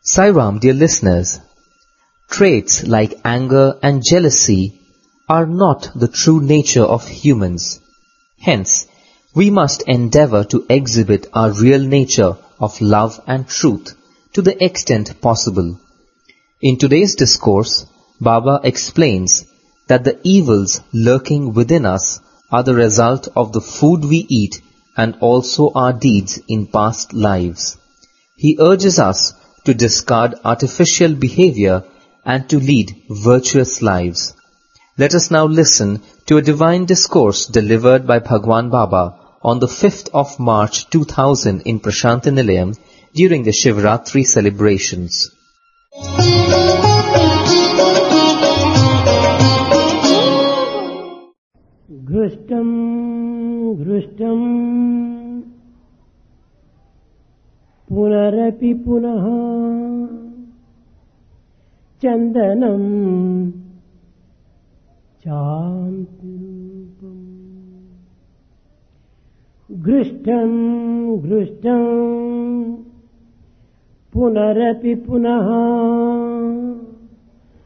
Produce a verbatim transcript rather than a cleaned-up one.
Sairam, dear listeners, traits like anger and jealousy are not the true nature of humans. Hence, we must endeavor to exhibit our real nature of love and truth to the extent possible. In today's discourse, Baba explains that the evils lurking within us are the result of the food we eat and also our deeds in past lives. He urges us to discard artificial behavior and to lead virtuous lives. Let us now listen to a divine discourse delivered by Bhagwan Baba on the fifth of March two thousand in Prashanti Nilayam during the Shivratri celebrations. घृष्टं घृष्टं पुनरपि पुनः चन्दनं चान्तिरूपम् घृष्टं घृष्टं पुनरपि पुनः